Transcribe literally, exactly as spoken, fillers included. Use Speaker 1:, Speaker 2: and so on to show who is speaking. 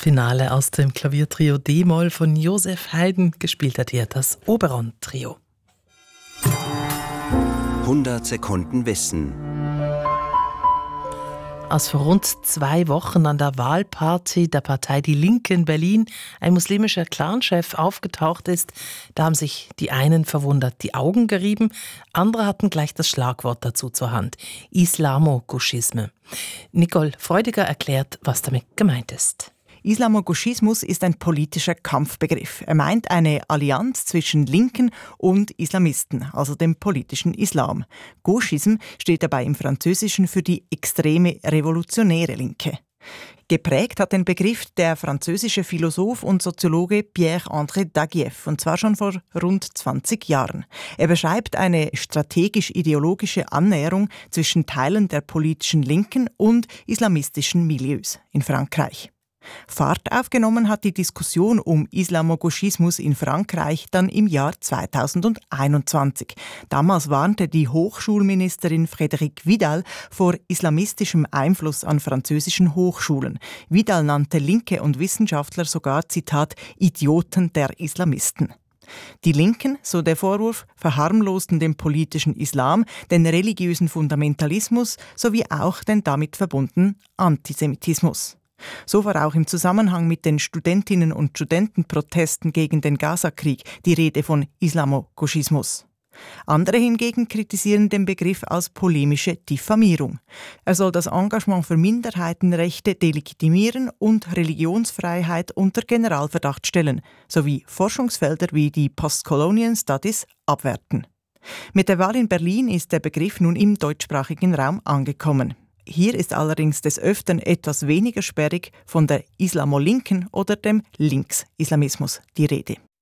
Speaker 1: Finale aus dem Klaviertrio D-Moll von Joseph Haydn. Gespielt hat hier das Oberon-Trio.
Speaker 2: hundert Sekunden Wissen.
Speaker 1: Als vor rund zwei Wochen an der Wahlparty der Partei Die Linke in Berlin ein muslimischer Clanchef aufgetaucht ist, da haben sich die einen verwundert die Augen gerieben, andere hatten gleich das Schlagwort dazu zur Hand: Islamo-Gauchisme. Nicole Freudiger erklärt, was damit gemeint ist.
Speaker 3: Islamogauchismus ist ein politischer Kampfbegriff. Er meint eine Allianz zwischen Linken und Islamisten, also dem politischen Islam. Gauchisme steht dabei im Französischen für die extreme revolutionäre Linke. Geprägt hat den Begriff der französische Philosoph und Soziologe Pierre-André Daguieff, und zwar schon vor rund zwanzig Jahren. Er beschreibt eine strategisch-ideologische Annäherung zwischen Teilen der politischen Linken und islamistischen Milieus in Frankreich. Fahrt aufgenommen hat die Diskussion um Islamogauchismus in Frankreich dann im Jahr zweitausendeinundzwanzig. Damals warnte die Hochschulministerin Frédérique Vidal vor islamistischem Einfluss an französischen Hochschulen. Vidal nannte Linke und Wissenschaftler sogar, Zitat, Idioten der Islamisten. Die Linken, so der Vorwurf, verharmlosten den politischen Islam, den religiösen Fundamentalismus sowie auch den damit verbundenen Antisemitismus. So war auch im Zusammenhang mit den Studentinnen- und Studentenprotesten gegen den Gaza-Krieg die Rede von Islamogauchismus. Andere hingegen kritisieren den Begriff als polemische Diffamierung. Er soll das Engagement für Minderheitenrechte delegitimieren und Religionsfreiheit unter Generalverdacht stellen, sowie Forschungsfelder wie die Postcolonial Studies abwerten. Mit der Wahl in Berlin ist der Begriff nun im deutschsprachigen Raum angekommen. Hier ist allerdings des Öfteren etwas weniger sperrig von der Islamo-Linken oder dem Linksislamismus die Rede.